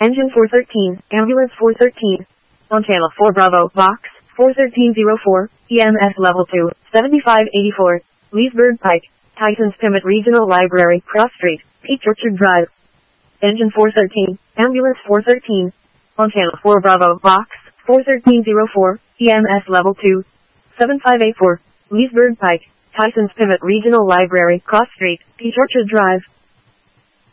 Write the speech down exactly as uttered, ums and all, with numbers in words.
Engine four thirteen, Ambulance four thirteen. On Channel four Bravo, Box four thirteen oh four, E M S Level two, seventy-five eighty-four, Leesburg Pike, Tysons Pimmet Regional Library, Cross Street, Peach Orchard Drive. Engine four thirteen, Ambulance four thirteen. On Channel four Bravo, Box four thirteen oh four, E M S Level two, seventy-five eighty-four, Leesburg Pike, Tysons Pimmet Regional Library, Cross Street, Peach Orchard Drive.